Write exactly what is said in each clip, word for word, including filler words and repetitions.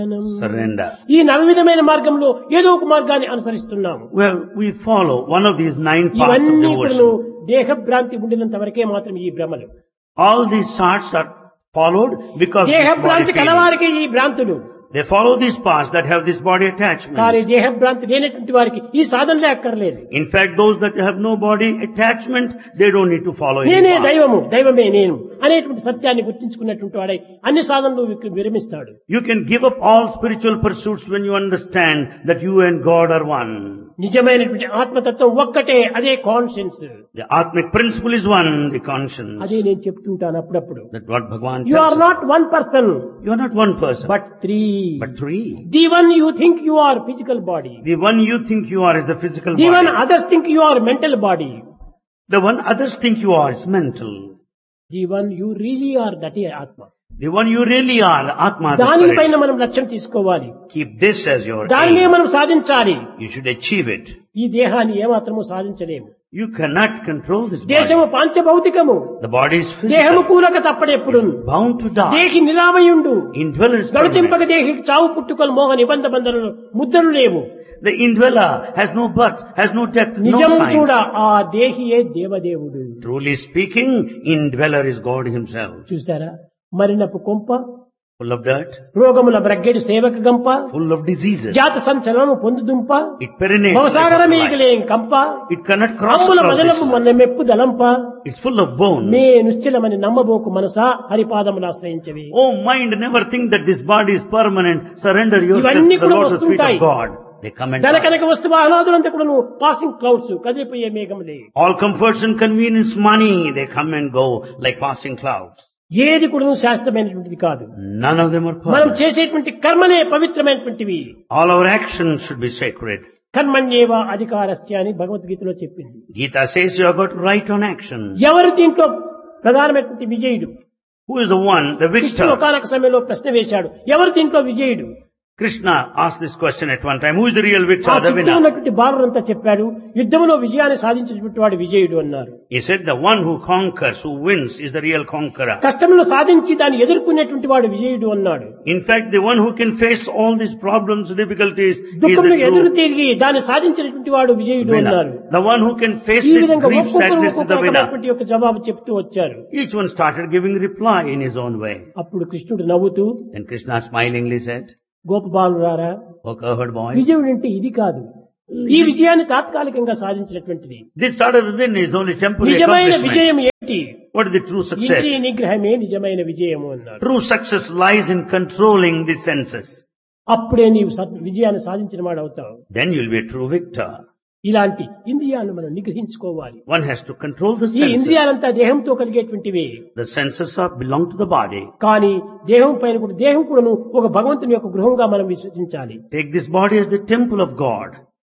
surrender. ఈ నవవిధమైన మార్గంలో ఏదో ఒక మార్గాన్ని అనుసరిస్తున్నాము. Well, we follow one of these nine paths of ఇవన్నీ కూడా devotion. దేహభ్రాంతి ఉండినంత వరకే మాత్రం ఈ భ్రమలు. All these charts are followed because this body దేహభ్రాంతి feeling. కలవారికి ఈ భ్రాంతులు. They follow these paths that have this body attachment. కానీ దేహభ్రాంతి లేనటువంటి వారికి ఈ సాధనలే అక్కర్లేదు. In fact, those that have no body attachment, they don't need to follow any నేనే path. దైవము, దైవమే నేను అనేటువంటి సత్యాన్ని గుర్తించుకున్నటువంటి వాడై అన్ని సాధనలు విక్- విరమిస్తాడు. You can give up all spiritual pursuits when you understand that you and God are one. నిజమైనటువంటి ఆత్మతత్వం ఒక్కటే, అదే conscience. The Atmic principle is one, the conscience. అదే నేను చెప్తుంటాను అప్పుడప్పుడు. That's what Bhagavan you are tells us. Not one person You are not one person, but three. but three. The one you think you are physical body, The one you think you are is the physical the one body. Others think you are mental body, The one others think you are is mental. The one you really are that ఏ ఆత్మ. The one you really are, the Atma, the దానిపైన spirit. మనం లక్ష్యం తీసుకోవాలి. Keep this as your దానినే aim. మనం సాధించాలి. You should achieve it. ఈ దేహాన్ని ఏమాత్రము సాధించలేము. You cannot control this దేశము body. పాంచభౌతికము, The body is దేహము physical. కూలక తప్పడెప్పుడు. Bound to die. దేహి నిరామయుండు, Indweller is గడుతింపక permanent. దేహికి చావు పుట్టుకలు మోహ నిబంధ బంధనలు ముద్రలు లేవు. The indweller has no birth, has no death, no నిజం signs. చూడ ఆ దేహియే దేవదేవుడు. Truly speaking, indweller is God himself. చూసారా, మరినపు కొంప, Full of dirt, రోగముల బ్రగ్గెడు సేవక గంప, full of diseases. జాత సంచలనము పొందుదుంప, It perinates. భవసాగర like a మీగలేం కంప, It cannot cross అమ్ముల across మదనపు this. మన మెప్పు దలంప, It's full of bones. May నిశ్చలమని నమ్మబోకు Manasa హరిపాదములు ఆశ్రయించవి. Oh mind, never think that this body is permanent. Surrender yourself ఇవన్నీ to the కూడా lotus feet వస్తుంటాయి. of God. They come and ధన pass. కనుక వస్తువు ఆహ్లాదులంతా కూడా నువ్వు passing clouds, కదిలిపోయే మేఘములే. All comforts and convenience, money, they come and go like passing clouds. ఏది కూడా నువ్వు శాశ్వతమైనటువంటిది కాదు. None of them are మనం permanent. చేసేటువంటి కర్మనే పవిత్రమైనటువంటివి. All our actions should be sacred. కర్మణ్యేవ అధికారస్య అని భగవద్గీతలో చెప్పింది. Gita says you have got right on action. ఎవరు దీంట్లో ప్రధానమైనటువంటి విజయుడు? Who is the one, the కృష్ణుడు victor? ఒకానొక సమయంలో ప్రశ్న వేశాడు, ఎవరు దీంట్లో విజయుడు? Krishna asked this question at one time. Who is the real victor, ఆ the చుట్టూ winner? ఉన్నటువంటి బాలురంతా చెప్పాడు, యుద్ధంలో విజయాన్ని సాధించినటువంటి వాడు విజయుడు అన్నారు. He said the one who conquers, who wins, is the real conqueror. కష్టంలో సాధించి దాన్ని ఎదుర్కొనేటువంటి వాడు విజయుడు అన్నాడు. In fact, the one who can face all these problems, difficulties, is దుఃఖంలో the ఎదురు true తిరిగి దాన్ని సాధించినటువంటి వాడు విజయుడు అన్నారు. winner. The one who can face ఈ this విధంగా grief, ఒక్కొక్కరు sadness is ఒక్కొక్క the winner. రకమైనటువంటి యొక్క జవాబు చెప్తూ వచ్చారు. Each one started giving reply in his own way. అప్పుడు కృష్ణుడు నవ్వుతూ, Then Krishna smilingly said, గోపబాలురారా, "O cowherd boy, విజయుడు అంటే ఇది కాదు, ఈ విజయాన్ని తాత్కాలికంగా సాధించినటువంటిది. this sort of win is only temporary నిజమైన accomplishment. విజయం ఏంటి? What is the true ఇంద్రియ success? నిగ్రహమే నిజమైన విజయము అన్నారు. True success lies in controlling the senses. అప్పుడే నీవు సత్- విజయాన్ని సాధించిన వాడు అవుతావు. Then you'll be a true victor. ఇలాంటి ఇంద్రియాలను మనం నిగ్రహించుకోవాలి. One has to control the ఈ senses. ఇంద్రియాలంతా దేహంతో కలిగేటువంటివి. The senses are belong to the body. కానీ దేహం పైన కూడా దేహం కూడాను ఒక భగవంతుని యొక్క గృహంగా మనం విశ్వసించాలి. Take this body as the temple of God.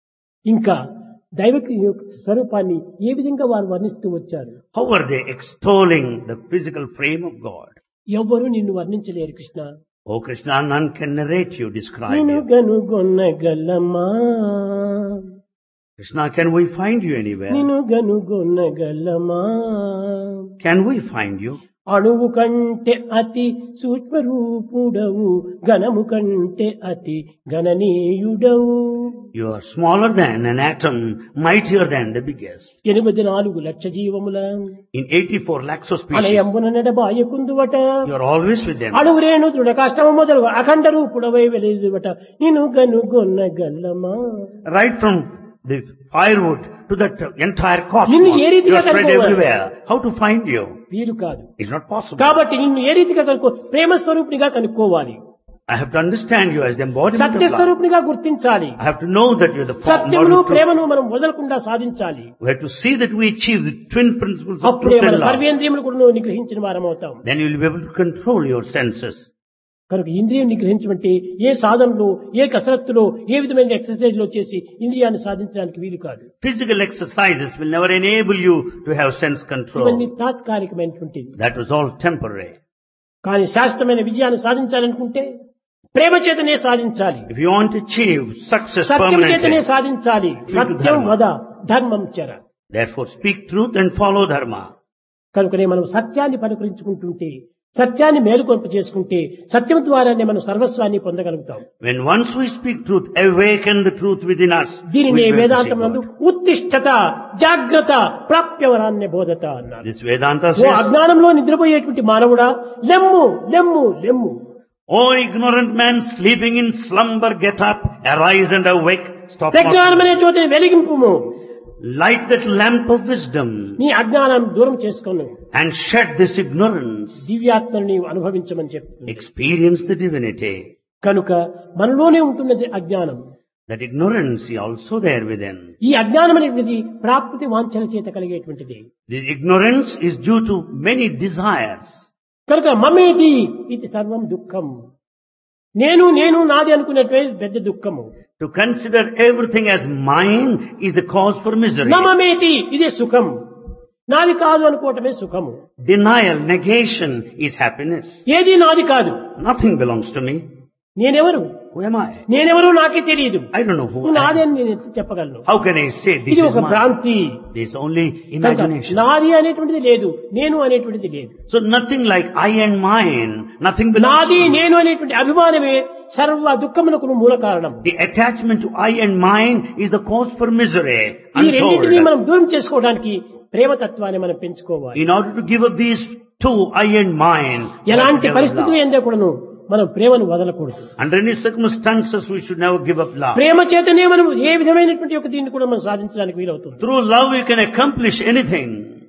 ఇంకా దైవిక యొక్క స్వరూపాన్ని ఏ విధంగా వారు వర్ణిస్తూ వచ్చారు? How are they extolling the physical frame of God? ఎవ్వరూ నిన్ను వర్ణించలేరు Krishna. Oh Krishna, none can narrate you, describe నిన్ను you. గనుగొనగలమా, Krishna, can we find you anywhere? నిన్ను గనుగొనగలమా, Can we find you? అణువు కంటే అతి సూక్ష్మ రూపుడవు, ఘనము కంటే అతి గణనీయుడవు. You are smaller than an atom, mightier than the biggest. ఎనిమిది నాలుగు లక్ష జీవముల In eighty-four lakhs of species, అలయంబున నడబాయకుందువట, you are always with them. అణువురేణు దృఢ కాష్టము మొదలు అఖండ రూపుడవై వెలుదువట, నిన్ను గనుగొనగలమా. Right from the firewood to the entire cosmos, నిన్ను ఏ you రీతిగా are spread కనుక్కోవాలి? everywhere. How to find you? వీలు కాదు. It's not possible. కాబట్టి నిన్ను ఏ రీతిగా కనుక్కో, ప్రేమ స్వరూపునిగా కనుక్కోవాలి. I have to understand you as the embodiment Satya of love. స్వరూపునిగా గుర్తించాలి. I have to know that you are the form, సత్యమును model truth. ప్రేమను మనం వదలకుండా సాధించాలి. We have to see that we achieve the twin principles of అప్పుడే truth మన and love. సర్వేంద్రియములు కూడా నువ్వు నిగ్రహించిన వారం అవుతాం. Then you will be able to control your senses. కనుక ఇంద్రియం నిగ్రహించమంటే ఏ సాధనలో, ఏ కసరత్తులో, ఏ విధమైన ఎక్సర్సైజ్ లో చేసి ఇంద్రియాన్ని సాధించడానికి వీలు కాదు. Physical exercises will never enable you to have sense control. ఇవన్నీ తాత్కాలికమైనటువంటిది. That was all temporary. కానీ శాశ్వతమైన విజయాన్ని సాధించాలనుకుంటే ప్రేమ చేతనే సాధించాలి. If you want to achieve success సత్యం చేతనే permanently, సాధించాలి. Speak to Satyam dharma. వద ధర్మం చర. therefore speak truth and follow dharma. కనుకనే మనం సత్యాన్ని పలుకరించుకుంటుంటే సత్యాన్ని మేలుకొంప చేసుకుంటే సత్యం ద్వారానే మనం సర్వస్వాన్ని పొందగలుగుతాం. When once we speak truth, awaken the truth within us. దీనిని we'll be able to see వేదాంతం నందు God. ఉత్తిష్టత జాగ్రత్త ప్రాప్యవరాన్య బోధత అన్నారు. This Vedanta ఓ says, అజ్ఞానంలో నిద్రపోయేటువంటి మానవుడా లెమ్ము లెమ్ము లెమ్ము. "O ignorant man sleeping in slumber, get up, arise and awake, stop ప్రజ్ఞానం not అనే చోటని వెలిగింపుము. light that lamp of wisdom నీ అజ్ఞానం దూరం చేసుకొను. and shed this ignorance, దివ్యాత్మను నీవు అనుభవించమని చెప్తుంది. experience the divinity." కనుక మనలోనే ఉంటున్నది అజ్ఞానం. That ignorance is also there within. ఈ అజ్ఞానం అనేది ప్రాప్తి వాంఛల చేత కలిగేటువంటిది. The ignorance is due to many desires. కనుక మమేతి ఇది సర్వం దుఃఖం. నేను నేను నాది అనుకునేటువంటి పెద్ద దుఃఖము. To consider everything as mine is the cause for misery. నమమేతి ఇదే సుఖం. నాది కాదు అనుకోవటమే సుఖము. Denial, negation is happiness. ఏది నాది కాదు. Nothing belongs to me. నేనెవరు? Who am I? నేనెవరు నాకే తెలియదు. I don't know who నువ్వు I నాది am. అని నేను ఎట్లా చెప్పగలను? How can I say this ఇది is ఒక mine? భ్రాంతి. This is only కనుక imagination. నాది అనేటువంటిది లేదు, నేను అనేటువంటిది లేదు. So nothing like I and mine, nothing belongs నాది to me. నేను అనేటువంటి అభిమానమే సర్వ దుఃఖమునకు మూల కారణం. The attachment to I and mine is the cause for misery. ఈ రెండింటినీ Untold. మనం దూరం చేసుకోవడానికి ప్రేమతత్వాన్ని మనం పెంచుకోవాలి. In order to give up these two, I and mine, we have to ఎలాంటి develop పరిస్థితులు love. ఏందో కూడాను మనం ప్రేమను వదలకూడదు. Under any circumstances, we should never give up love. ప్రేమ చేతనే మనం ఏ విధమైనటువంటి ఒక దీన్ని కూడా మనం సాధించడానికి వీలవుతుంది. Through love, you can accomplish anything.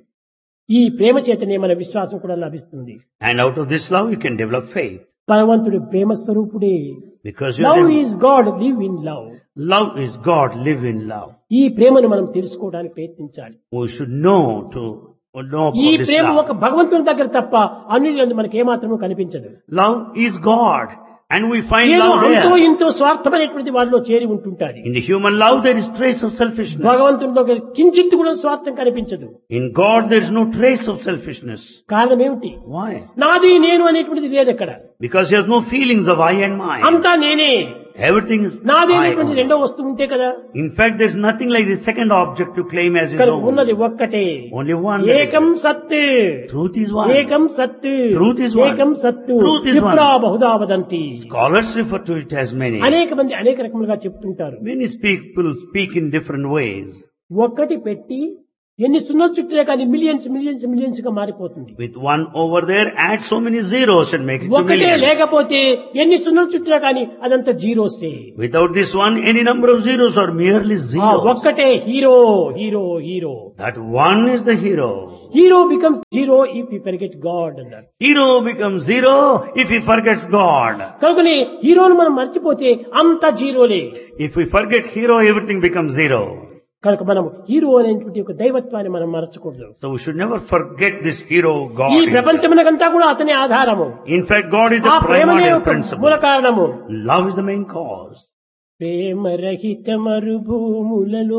ఈ ప్రేమ చేతనే మన విశ్వాసం కూడా లభిస్తుంది. And out of this love, you can develop faith. భగవంతుడు ప్రేమ స్వరూపుడే. Because you love are is God, live in love. love is God, live in love. ఈ ప్రేమను మనం తెలుసుకోవడానికి ప్రయత్నించాలి. We should know to know ఈ about this ప్రేమ love. ఒక భగవంతుని దగ్గర తప్ప అన్యులందు మనకి ఏమాత్రమూ కనిపించదు. Love is God. And we find ఏదో love అంతో there. ఇంతో స్వార్థమైనటువంటి వాడిలో చేరి ఉంటుంటాది. In the human love, there is trace of selfishness. భగవంతుని దగ్గర కించిత్తు కూడా స్వార్థం కనిపించదు. In God, there is no trace of selfishness. కారణం ఏమిటి? Why? నాది నేను అనేటువంటిది లేదు అక్కడ. Because he has no feelings of I and mine. అంతా నేనే. Everything is నాది I అనేటువంటి only. రెండో వస్తువు ఉంటే కదా. In fact, there is nothing like the second object to claim as his కనుక own. ఉన్నది ఒక్కటే. Only one. that ఏకం exists. సత్. Truth is one. ఏకం సత్. Truth is one. ఏకం సత్తు. Truth is one. విప్రా Bahuda వదంతి. Scholars refer to it as many. అనేక మంది అనేక రకములుగా చెప్తుంటారు. Many people speak in different ways. ఒక్కటి పెట్టి ఎన్ని సున్నా చుట్టినా కానీ మిలియన్స్ మిలియన్స్ మిలియన్స్ గా మారిపోతుంది. With one over there, add so many zeros and make it to ఒకటే millions. లేకపోతే ఎన్ని సున్నా చుట్టినా కానీ అదంతా జీరోసే. Without this one, any number of zeros are merely ఆ zeros. ఒక్కటే hero hero hero. That one is the hero. Hero becomes zero if you forget God అన్నారు. Hero becomes zero if he forgets God. కనుకనే హీరోను మనం మర్చిపోతే అంతా జీరోలే. If we forget hero, everything becomes zero. కనుక మనం hero అనేటువంటి ఒక దైవత్వాన్ని మనం మరచకూడదు. So we should never forget this hero, God. ఈ himself. ప్రపంచమునకంతా కూడా అతనే ఆధారము. In fact, God is ఆ the ప్రేమనే primordial ఒక మూల principle. కారణము. Love is the main cause. ప్రేమరహిత మరుభూములలో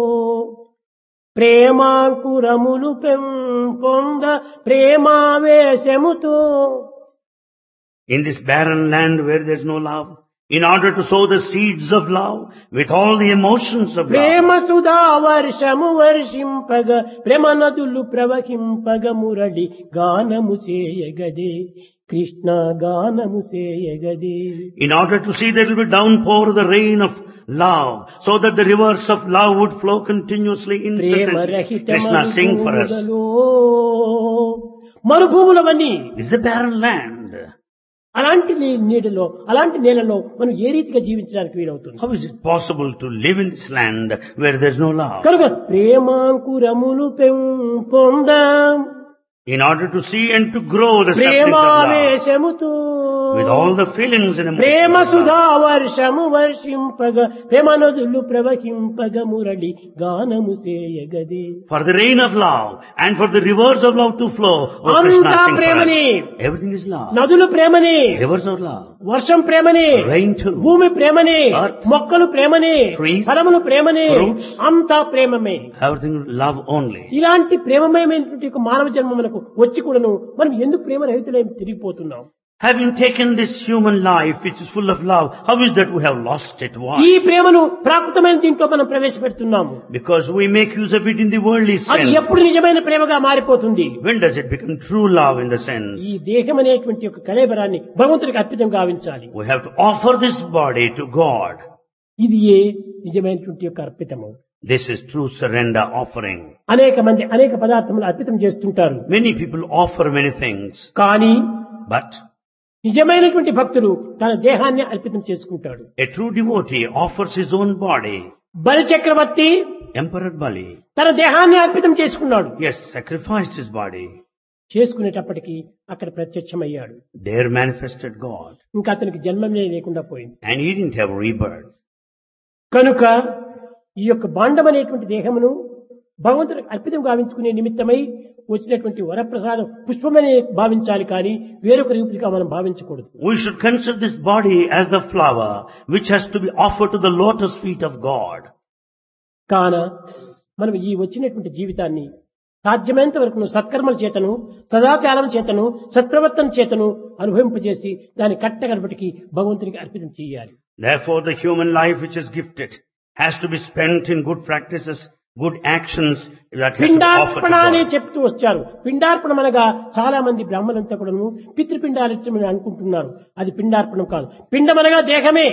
ప్రేమాంకురములు పెంపొంద ప్రేమావేశముతో. In this barren land where there is no love, in order to sow the seeds of love with all the emotions of Prema love, Sudha వర్షము వర్షింపగ ప్రేమ నదులు ప్రవహింపగ మురళి గానము చేయగదే కృష్ణ గానము చేయగదే. in order to see that it will downpour the rain of love, so that the rivers of love would flow continuously incessantly. ప్రేమరహిత Krishna, sing for us. మరుభూములలో మరుభూములవన్నీ This is a barren land. అలాంటి నీ- నీడలో అలాంటి నేలలో మనం ఏ రీతిగా జీవించడానికి వీలవుతుంది? How is it possible to live in this land where there is no love? కనుక ప్రేమాంకురములు పెంపొంద In order to see and to grow the saplings of love, ప్రేమావేశముతో with all the feelings and emotions Prema of Sudha love. వర్షము వర్షింపగ ప్రేమ నదులు ప్రవహింపగ మురళి గానము చేయగదే. For the rain of love and for the rivers of love to flow, oh Krishna, అంతా sing for ప్రేమనే. us. Everything is love. నదులు ప్రేమనే, Rivers of love. వర్షం ప్రేమనే, Rain too. భూమి ప్రేమనే, Earth. మొక్కలు ప్రేమనే, Trees. ఫలములు ప్రేమనే, Fruits. అంతా ప్రేమమే. Everything love only. ఇలాంటి ప్రేమమయమైనటువంటి ఒక మానవ జన్మ మనకు వచ్చి కూడాను మనం ఎందుకు ప్రేమ రహితులై తిరిగిపోతున్నాం? Having taken this human life which is full of love, how is that we have lost it? Why? ఈ ప్రేమను ప్రాకృతమైన దీంట్లో మనం ప్రవేశపెడుతున్నాము. Because we make use of it in the worldly అది sense. ఎప్పుడు నిజమైన ప్రేమగా మారిపోతుంది? When does it become true love in the sense? ఈ దేహం అనేటువంటి ఒక కళేబరాన్ని భగవంతుడికి అర్పితం గావించాలి. We have to offer this body to God. ఇది ఏ నిజమైనటువంటి యొక్క అర్పితము. This is true surrender offering. అనేక మంది అనేక పదార్థములు అర్పితం చేస్తుంటారు. Many people offer many things, కానీ but నిజమైనటువంటి భక్తుడు తన దేహాన్ని అర్పితం చేసుకుంటాడు. a true devotee offers his own body. బలి చక్రవర్తి Emperor Bali, తన దేహాన్ని అర్పితం చేసుకున్నాడు. yes, sacrificed his body. చేసుకునేటప్పటికి అక్కడ ప్రత్యక్షమయ్యాడు. There manifested God. ఇంకా అతనికి జన్మమే లేకుండా పోయింది. And he didn't have rebirth. కనుక ఈ యొక్క బాండం అనేటువంటి దేహమును భగవంతుడికి అర్పితం గావించుకునే నిమిత్తమై వచ్చినటువంటి వరప్రసాదం పుష్పమనే భావించాలి కానీ వేరొక రీతిగా మనం భావించకూడదు. We should consider this body as the flower which has to be offered to the lotus feet of God. కాన మనం ఈ వచ్చినటువంటి జీవితాన్ని సాధ్యమైనంత వరకు సత్కర్మల చేతను సదాచారం చేతను సత్ప్రవర్తన చేతను అనుభవింపజేసి దాన్ని కట్టగలపటికి భగవంతునికి అర్పితం చేయాలి. Therefore the human life which is gifted has to be spent in good practices, good actions that has to be offered to పిండార్పణ అని God. చెప్తూ వచ్చారు. పిండార్పణం అనగా చాలా మంది బ్రాహ్మణులంతా కూడాను పితృపిండార్పణ అనుకుంటున్నారు. అది పిండార్పణం కాదు. పిండం అనగా దేహమే.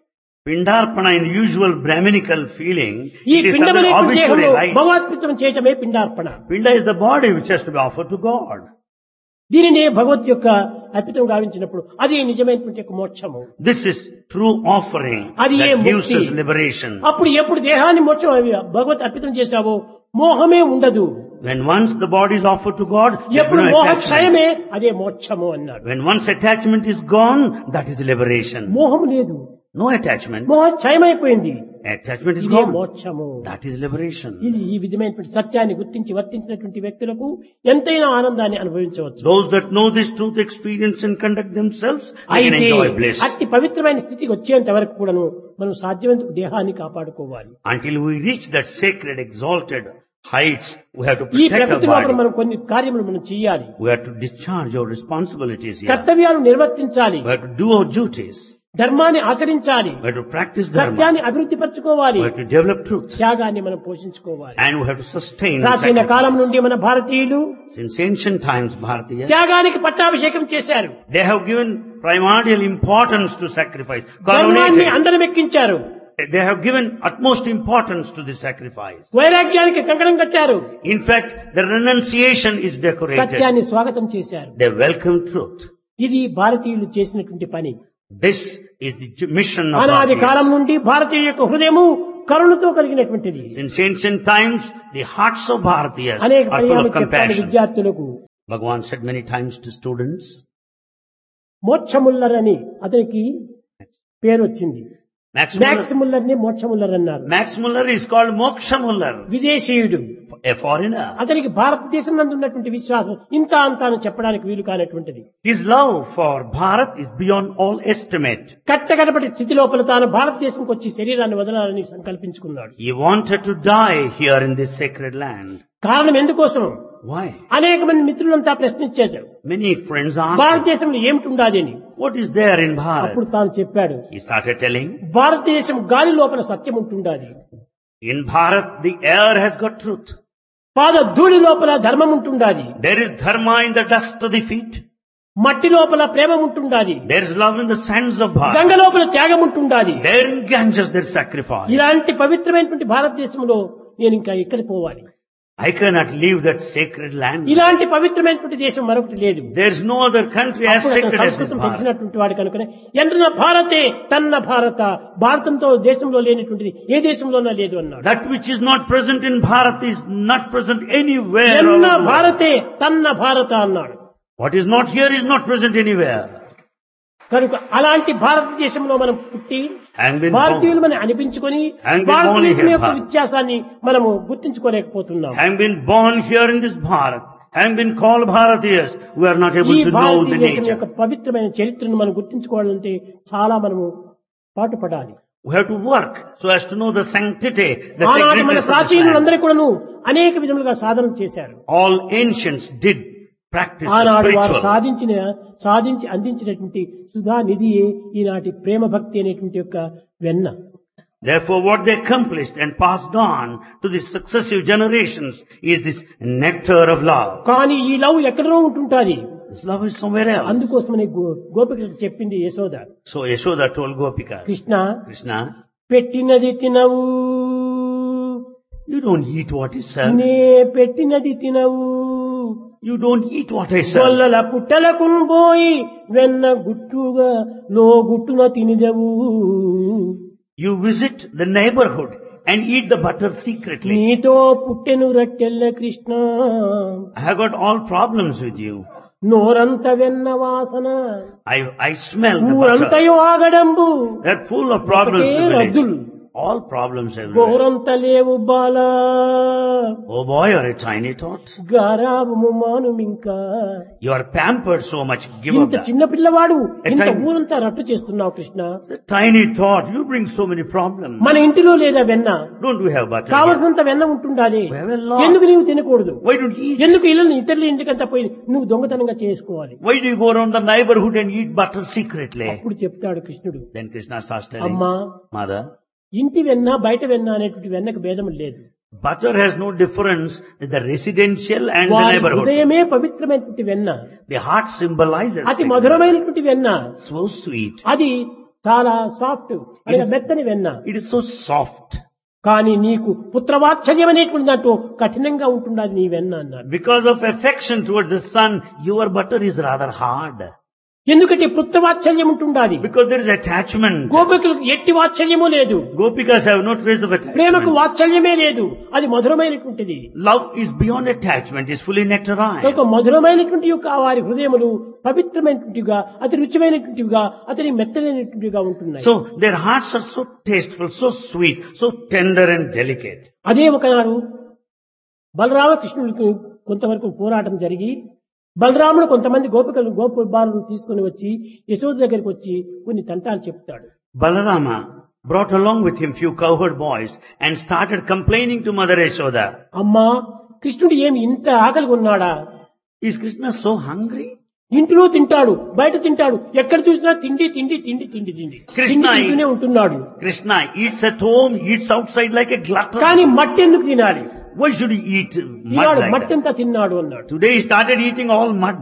Pindarpana in the usual Brahminical feeling, ఈ it is పిండం some అనేటువంటి arbitrary దేహంలో rites. భగవద్గీతం చేయటమే పిండార్పణ. Pinda is the body which has to be offered to God. దీనినే భగవత్ యొక్క అర్పితం గావించినప్పుడు అది నిజమైనటువంటి యొక్క మోక్షము. This is true offering అది ఏ that gives ముక్తి. us liberation. అప్పుడు ఎప్పుడు దేహాన్ని మోక్షం అవి భగవత్ అర్పితం చేశావో మోహమే ఉండదు. When once the body is offered to God, there is ఎప్పుడు no మోహ attachment. క్షయమే అదే మోక్షము అన్నాడు. When once attachment is gone, that is liberation. మోహం లేదు, No attachment. మోహ క్షయమైపోయింది. Attachment is ఇదే gone. మోక్షము. That is liberation. ఇది ఈ విధమైనటువంటి సత్యాన్ని గుర్తించి వర్తించినటువంటి వ్యక్తులకు ఎంతైనా ఆనందాన్ని అనుభవించవచ్చు. Those that know this truth, experience and conduct themselves, they can అయితే enjoy bliss. అట్టి పవిత్రమైన స్థితికి వచ్చేంత వరకు కూడాను మనం సాధ్యవంతకు దేహాన్ని కాపాడుకోవాలి. Until we reach that sacred, exalted heights, we have to ఈ protect our ప్రకృతి లోపల body. మనం కొన్ని కార్యములు మనం చేయాలి. We have to discharge our responsibilities here. కర్తవ్యాలు నిర్వర్తించాలి. We have to do our duties. ధర్మాన్ని ఆచరించాలి. We have to practice dharma. సత్యాన్ని అభివృద్ధి పరచుకోవాలి. We have to develop truth. త్యాగాన్ని మనం పోషించుకోవాలి. And we have to sustain ప్రాచీన కాలం sacrifice. నుండి మన భారతీయులు Since ancient times, Bharatiya, త్యాగానికి పట్టాభిషేకం చేశారు. they have given primordial importance to sacrifice. ధర్మాన్ని Coronated. అందరం ఎక్కించారు. They have given utmost importance to this sacrifice. వైరాగ్యానికి కంకణం కట్టారు. In fact, the renunciation is decorated. సత్యాన్ని స్వాగతం చేశారు. They welcome truth. ఇది భారతీయులు చేసినటువంటి పని. This is the mission of అనాది కాలం Bharatiya. నుండి భారతీయుల యొక్క హృదయము కరుణతో కలిగినటువంటిది. Since ancient times, the hearts of Bharatiyas అనేక are full పర్యాలు of చెప్పాలి compassion. విద్యార్థులకు. Bhagavan said many times to students, మోక్షముల్లర్ అని అతనికి పేరు వచ్చింది. Max మ్యాక్స్ Muller, ముల్లర్ ని మోక్షముల్లర్ అన్నారు. Max Muller is called Moksha Muller, విదేశీయుడు. a foreigner. అతనికి భారతదేశం నందు ఉన్నటువంటి విశ్వాసం ఇంత అంతా అని చెప్పడానికి వీలు కానటువంటిది. His love for Bharat is beyond all estimate. కట్టగడపటి స్థితి లోపల తాను భారతదేశంకి వచ్చి శరీరాన్ని వదలాలని సంకల్పించుకున్నాడు. He wanted to die here in this sacred land. కారణం ఎందుకోసం? Why? అనేక మంది మిత్రులంతా ప్రశ్నించారు, Many friends asked him, భారతదేశంలో ఏమిటి ఉండాది అని. what is there in అప్పుడు Bharat? తాను చెప్పాడు, He started telling, భారతదేశం గాలి లోపల సత్యం ఉంటుండాది, in Bharat the air has got truth. పాద ధూళి లోపల ధర్మం ఉంటుండాది, There is dharma in the dust of the feet. మట్టి లోపల ప్రేమ ఉంటుండాది, There is love in the sands of Ganga Bharat. లోపల త్యాగం ఉంటుండాది. There in Ganges there is sacrifice. ఇలాంటి పవిత్రమైనటువంటి భారతదేశంలో నేను ఇంకా ఎక్కడ పోవాలి? I cannot leave that sacred land. ఇలాంటి పవిత్రమైనటువంటి దేశం మరొకటి లేదు. There is no other country as అప్పుడు అతను sacred as this సంస్కృతం Bharat. తెలిసినటువంటి వాడు కనుకనే ఎంతన భారతే తన్న భారత, భారతంతో దేశంలో లేనటువంటిది ఏ దేశంలోనా లేదు అన్నాడు. That which is not present in Bharat is not present anywhere. ఎన్న around the world. భారతే తన్న భారత అన్నాడు. What is not here is not present anywhere. కనుక అలాంటి భారతదేశంలో మనం పుట్టి Having been భారతీయులు born, మనం అనిపించుకొని And been born భారతదేశం here, యొక్క Bharat. వ్యత్యాసాన్ని మనము గుర్తించుకోలేకపోతున్నాం. having been born here in this Bharat, having been called Bharatiyas, we are not ఈ able to know the భారతదేశం యొక్క nature. పవిత్రమైన చరిత్రను మనం గుర్తించుకోవాలంటే చాలా మనము పాటుపడాలి. We have to work so as to know the sanctity, the ఆనాటి మన sacredness of this land. ప్రాచీనులందరూ కూడాను అనేక విధములుగా సాధనలు చేశారు. All ancients did practice ఆనాడు వారు spiritual. సాధించిన సాధించి అందించినటువంటి సుధా నిధియే ఈనాటి ప్రేమ భక్తి అనేటువంటి యొక్క వెన్న. Therefore, what they accomplished and passed on to the successive generations is this nectar of love. కానీ ఈ లవ్ ఎక్కడో ఉంటుంటాది. This love is somewhere else. అందుకోసమని గో- గోపికలకు చెప్పింది Yashoda, So Yashoda told Gopika, Krishna Krishna, పెట్టినది తినవు, you don't eat what is served. నే పెట్టినది తినవు, You don't eat what I serve. గొల్లల పుట్టలకు పోయి వెన్న గుట్టుగా లో గుట్టున తినిదవు, You visit the neighborhood and eat the butter secretly. నీతో పుట్టెను రట్టెల్ల Krishna, I have got all problems with you. నోరంత వెన్న వాసన, I, I smell the butter. ఊరంతయో ఆగడంబు, They're full of problems in ఒకటే the రద్దులు, village. All problems everywhere. గోరంత లేవు బాల, Oh boy, you're a tiny tot. గారాబము మానుమింకా, You are pampered so much. Give up ఇంత that. చిన్న పిల్లవాడు ఇంత time- ఊరంతా రట్టు చేస్తున్నావు Krishna. It's a tiny tot. You bring so many problems. మన ఇంటిలో లేదా వెన్న, Don't we have butter? here? కావలసినంత వెన్న ఉంటుండాలి, We have a lot. ఎందుకు నీవు తినకూడదు? Why don't you eat? ఎందుకు ఇల్లు ఇతరుల ఇంటికంతా పోయి నువ్వు దొంగతనంగా చేసుకోవాలి? Why do you go around the neighborhood and eat butter secretly? అప్పుడు చెప్తాడు కృష్ణుడు, Then Krishna starts telling, అమ్మా Mother, ఇంటి వెన్న బయట వెన్న అనేటువంటి వెన్నకు భేదం లేదు. butter has no difference in the residential and the వారి neighborhood. హృదయమే పవిత్రమైనటువంటి వెన్న, The heart symbolizes అతి it. మధురమైనటువంటి వెన్న, So sweet. అది చాలా సాఫ్ట్ అనగా is- మెత్తని వెన్న. It is so soft. కానీ నీకు పుత్రవాత్సల్యం అనేటువంటి దాంట్లో కఠినంగా ఉంటున్నది నీ వెన్న అన్నాడు. Because of affection towards the son, your butter is rather hard. ఎందుకంటే పుత్రవాత్సల్యం ఉంటుండాలి. Because there is attachment. గోపికలకు ఎట్టి వాత్సల్యము లేదు, Gopikas have no trace of ప్రేమకు attachment. వాత్సల్యమే లేదు, అది మధురమైనటువంటిది. Love is beyond attachment, is fully nectarine. కనుక మధురమైనటువంటి యొక్క వారి హృదయములు పవిత్రమైనటువంటివిగా, అతి రుచిమైనటువంటివిగా, అతని మెత్తనైనటువంటివిగా ఉంటున్నాయి. So their hearts are so tasteful, so sweet, so tender and delicate. అదే ఒకనాడు బలరామకృష్ణుడికి కొంతవరకు పోరాటం జరిగి, బలరాముడు కొంతమంది గోపికలు గోప బాలను తీసుకుని వచ్చి యశోద దగ్గరికి వచ్చి కొన్ని తంటాలు చెప్తాడు. Balarama brought along with him few cowherd boys and started complaining to Mother Yashoda. అమ్మా, కృష్ణుడు ఏమి ఇంత ఆకలిగా ఉన్నాడా? Is Krishna so hungry? ఇంటిలో తింటాడు, బయట తింటాడు, ఎక్కడ చూసినా తిండి తిండి తిండి తిండి తిండి కృష్ణ తిండి తింటూనే ఉంటున్నాడు. Krishna eats at home, eats outside like a glutton. కానీ మట్టి ఎందుకు తినాలి? Why should he eat mud Eenadu like మట్టి that? అంతా తిన్నాడు అన్నాడు. Today he started eating all mud.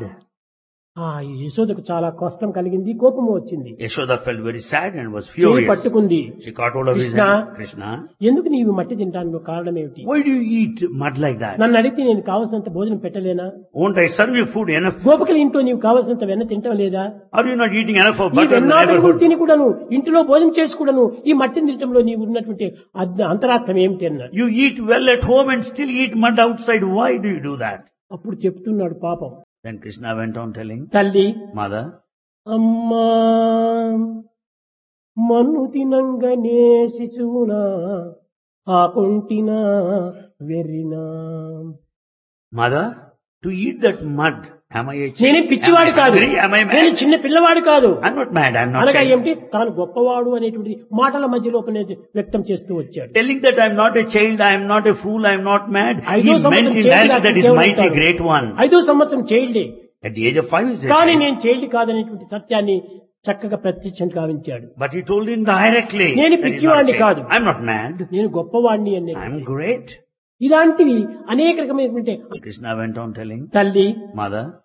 ఆ యశోదకు చాలా కష్టం కలిగింది, కోపము వచ్చింది, Yashoda felt very sad and was చేయి furious. పట్టుకుంది. She caught hold of his Krishna, hand. Krishna, ఎందుకు నీవు మట్టి తినడానికి కారణం ఏమిటి? why do you eat mud like that? నన్ను అడిగితే నేను కావలసినంత భోజనం పెట్టలేనా? Won't I serve you food enough? గోపికల ఇంట్లో నీవు కావలసినంత వెన్న తింటం లేదా? Are you not eating enough of ఈ butter in the వెన్నాటను neighborhood? తిని కూడాను, ఇంటిలో భోజనం చేసి కూడాను ఈ మట్టిని తినటంలో నీవు ఉన్నటువంటి అద్- అంతరార్థం ఏమిటి అన్నాడు. You eat well at home and still eat mud outside. Why do you do that? అప్పుడు చెప్తున్నాడు పాపం, Then Krishna went on telling, తల్లి Mother, అమ్మా మన్ను తినంగనే శిశువునా ఆ కొంటినా వెర్రినా. Mother, to eat that mud, am I a child? నేనే పిచ్చివాడు Am I కాదు, hungry? Am I నేను mad? చిన్న పిల్లవాడు కాదు. I'm not mad. I'm not అనగా child. ఏమిటి, తాను గొప్పవాడు అనేటువంటి మాటల మధ్యలో వ్యక్తం చేస్తూ వచ్చాడు. Telling that I'm not a child, I'm not a fool, I'm not mad. He ఐదో meant సంవత్సరం indirectly that is చేతులు mighty, ఉంటాడు. great one. ఐదో సంవత్సరం చైల్డే, At the age of five, he said, కానీ child. నేను చైల్డ్ కాదనేటువంటి సత్యాన్ని చక్కగా ప్రత్యక్షం కావించాడు. But he told indirectly నేను that he's not పిచ్చివాడిని child. కాదు. I'm not mad. నేను గొప్పవాడిని అనే I'm great. ఇలాంటివి అనేక రకమైనటువంటి. Krishna went on telling, తల్లి Mother,